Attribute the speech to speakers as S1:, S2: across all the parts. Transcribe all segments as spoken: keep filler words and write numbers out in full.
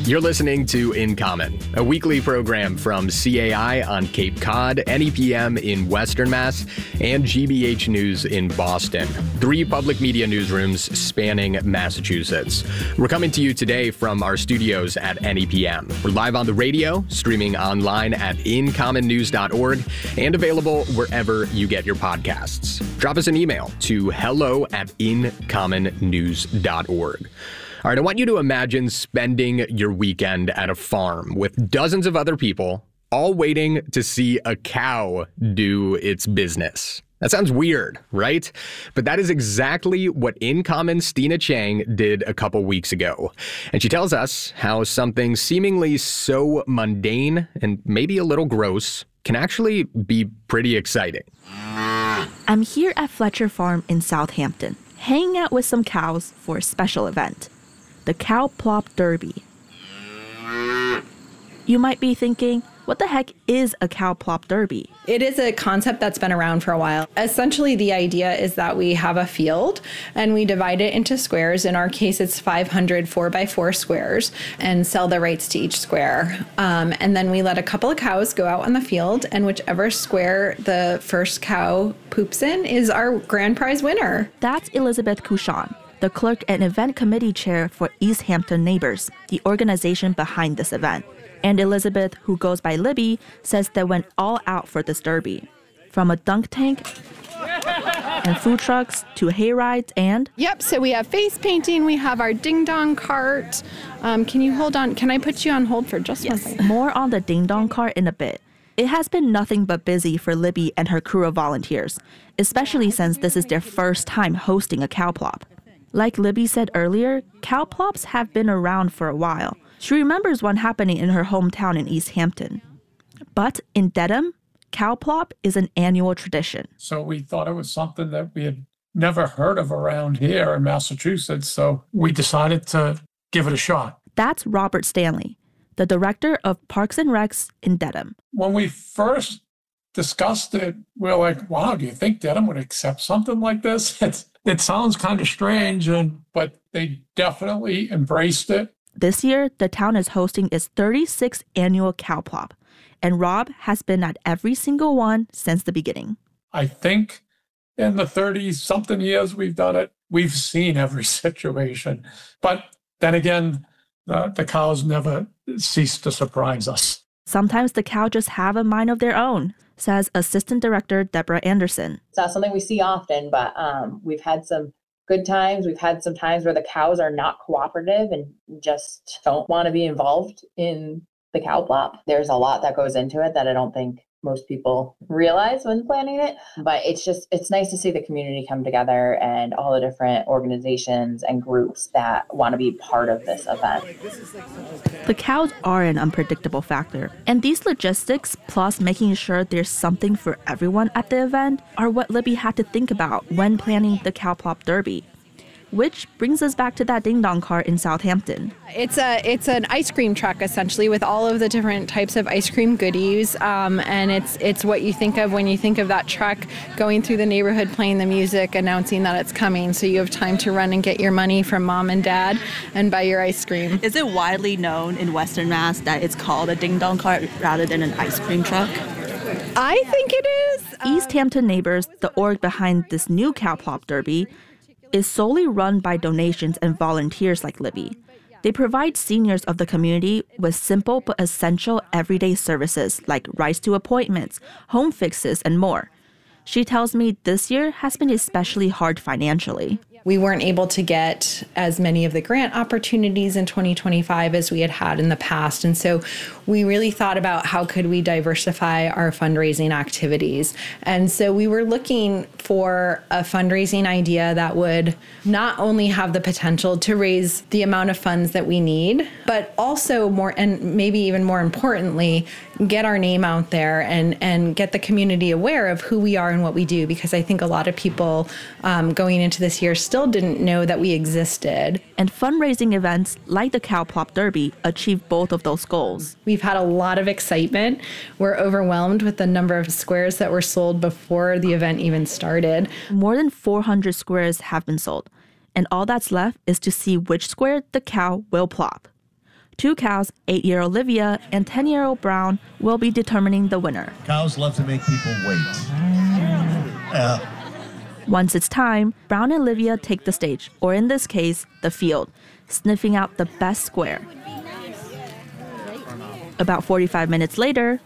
S1: You're listening to In Common, a weekly program from C A I on Cape Cod, N E P M in Western Mass, and G B H News in Boston. Three public media newsrooms spanning Massachusetts. We're coming to you today from our studios at N E P M. We're live on the radio, streaming online at in common news dot org, and available wherever you get your podcasts. Drop us an email to hello at in common news dot org. All right, I want you to imagine spending your weekend at a farm with dozens of other people, all waiting to see a cow do its business. That sounds weird, right? But that is exactly what In Common's Stina Chang did a couple weeks ago. And she tells us how something seemingly so mundane and maybe a little gross can actually be pretty exciting.
S2: I'm here at Fletcher Farm in Southampton, hanging out with some cows for a special event. The Cow Plop Derby. You might be thinking, what the heck is a Cow Plop Derby?
S3: It is a concept that's been around for a while. Essentially, the idea is that we have a field and we divide it into squares. In our case, it's five hundred four by four squares and sell the rights to each square. Um, and then we let a couple of cows go out on the field, and whichever square the first cow poops in is our grand prize winner.
S2: That's Elizabeth Couchon, the clerk and event committee chair for East Hampton Neighbors, the organization behind this event. And Elizabeth, who goes by Libby, says they went all out for this derby. From a dunk tank and food trucks to hay rides and...
S3: Yep, so we have face painting, we have our ding-dong cart. Um, can you hold on? Can I put you on hold for just
S2: yes.
S3: one second?
S2: More on the ding-dong cart in a bit. It has been nothing but busy for Libby and her crew of volunteers, especially since this is their first time hosting a cow plop. Like Libby said earlier, cow plops have been around for a while. She remembers one happening in her hometown in East Hampton. But in Dedham, cow plop is an annual tradition.
S4: So we thought it was something that we had never heard of around here in Massachusetts, so we decided to give it a shot.
S2: That's Robert Stanley, the director of Parks and Recs in Dedham.
S4: When we first discussed it, we were like, wow, do you think Dedham would accept something like this? It's, it sounds kind of strange, and but they definitely embraced it.
S2: This year, the town is hosting its thirty-sixth annual cow plop, and Rob has been at every single one since the beginning.
S4: I think in the thirty-something years we've done it, we've seen every situation. But then again, uh, the cows never cease to surprise us.
S2: Sometimes the cow just have a mind of their own, says Assistant Director Deborah Anderson.
S5: It's not something we see often, but um, we've had some good times. We've had some times where the cows are not cooperative and just don't want to be involved in the cow plop. There's a lot that goes into it that I don't think most people realize when planning it, but it's just, it's nice to see the community come together and all the different organizations and groups that want to be part of this event.
S2: The cows are an unpredictable factor, and these logistics, plus making sure there's something for everyone at the event, are what Libby had to think about when planning the Cow Plop Derby. Which brings us back to that ding-dong cart in Southampton.
S3: It's a it's an ice cream truck, essentially, with all of the different types of ice cream goodies. Um, and it's it's what you think of when you think of that truck going through the neighborhood, playing the music, announcing that it's coming. So you have time to run and get your money from mom and dad and buy your ice cream.
S6: Is it widely known in Western Mass that it's called a ding-dong cart rather than an ice cream truck?
S3: I think it is.
S2: East Hampton Neighbors, the org behind this new Cow Plop Derby, is solely run by donations and volunteers like Libby. They provide seniors of the community with simple but essential everyday services like rides to appointments, home fixes, and more. She tells me this year has been especially hard financially.
S3: We weren't able to get as many of the grant opportunities in twenty twenty-five as we had had in the past. And so we really thought about how could we diversify our fundraising activities. And so we were looking for a fundraising idea that would not only have the potential to raise the amount of funds that we need, but also more, and maybe even more importantly, get our name out there and, and get the community aware of who we are and what we do. Because I think a lot of people um, going into this year still didn't know that we existed.
S2: And fundraising events like the Cow Plop Derby achieve both of those goals.
S3: We've had a lot of excitement. We're overwhelmed with the number of squares that were sold before the event even started.
S2: More than four hundred squares have been sold, and all that's left is to see which square the cow will plop. Two cows, eight-year-old Olivia and ten-year-old Brown, will be determining the winner.
S7: Cows love to make people wait. Uh,
S2: Once it's time, Brown and Olivia take the stage, or in this case, the field, sniffing out the best square. About forty-five minutes later,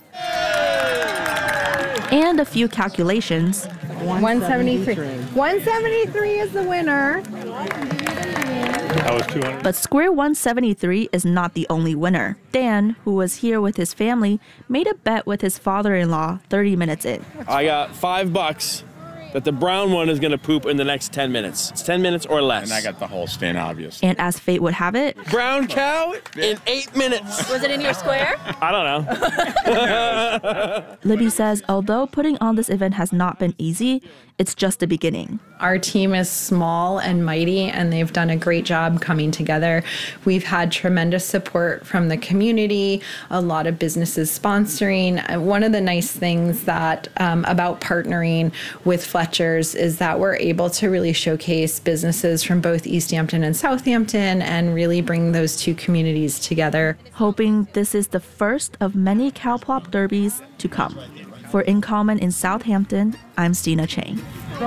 S2: and a few calculations,
S3: one seventy-three. one seventy-three is the winner.
S8: That was two hundred.
S2: But square one seventy-three is not the only winner. Dan, who was here with his family, made a bet with his father-in-law thirty minutes in.
S8: I got five bucks that the brown one is going to poop in the next ten minutes. It's ten minutes or less.
S9: And I got the Holstein, obviously.
S2: And as fate would have it,
S8: brown cow in eight minutes.
S6: Was it in your square?
S8: I don't know.
S2: Libby says although putting on this event has not been easy, it's just the beginning.
S3: Our team is small and mighty, and they've done a great job coming together. We've had tremendous support from the community, a lot of businesses sponsoring. One of the nice things that um, about partnering with Fletcher's is that we're able to really showcase businesses from both East Hampton and Southampton and really bring those two communities together.
S2: Hoping this is the first of many Cowplop derbies to come. For In Common in Southampton, I'm Stina Chang.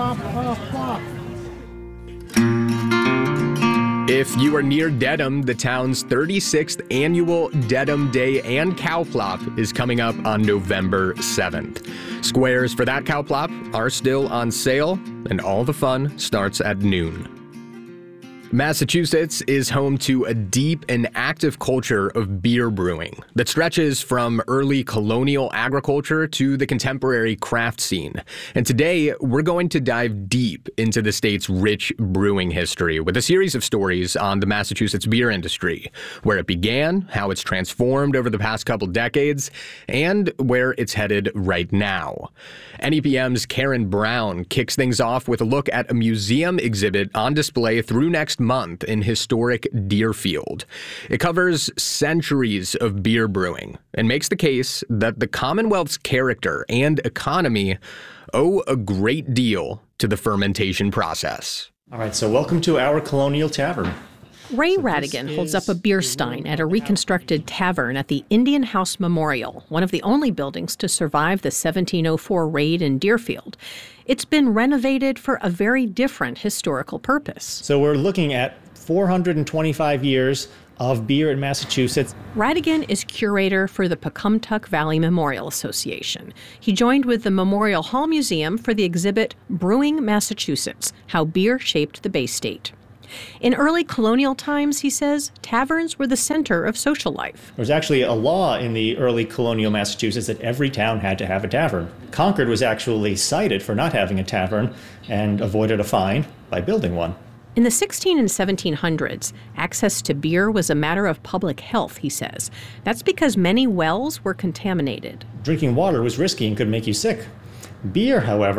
S1: If you are near Dedham, the town's thirty-sixth annual Dedham Day and Cowplop is coming up on November seventh. Squares for that Cowplop are still on sale, and all the fun starts at noon. Massachusetts is home to a deep and active culture of beer brewing that stretches from early colonial agriculture to the contemporary craft scene. And today, we're going to dive deep into the state's rich brewing history with a series of stories on the Massachusetts beer industry, where it began, how it's transformed over the past couple decades, and where it's headed right now. N E P M's Karen Brown kicks things off with a look at a museum exhibit on display through next month in historic Deerfield. It covers centuries of beer brewing and makes the case that the Commonwealth's character and economy owe a great deal to the fermentation process.
S10: All right, so welcome to our Colonial Tavern.
S11: Ray Radigan holds up a beer stein at a reconstructed tavern at the Indian House Memorial, one of the only buildings to survive the seventeen oh four raid in Deerfield. It's been renovated for a very different historical purpose.
S10: So we're looking at four hundred twenty-five years of beer in Massachusetts.
S11: Radigan is curator for the Pecumtuck Valley Memorial Association. He joined with the Memorial Hall Museum for the exhibit Brewing Massachusetts, How Beer Shaped the Bay State. In early colonial times, he says, taverns were the center of social life.
S10: There was actually a law in the early colonial Massachusetts that every town had to have a tavern. Concord was actually cited for not having a tavern and avoided a fine by building one.
S11: In the sixteen and seventeen hundreds, access to beer was a matter of public health, he says. That's because many wells were contaminated.
S10: Drinking water was risky and could make you sick. Beer, however,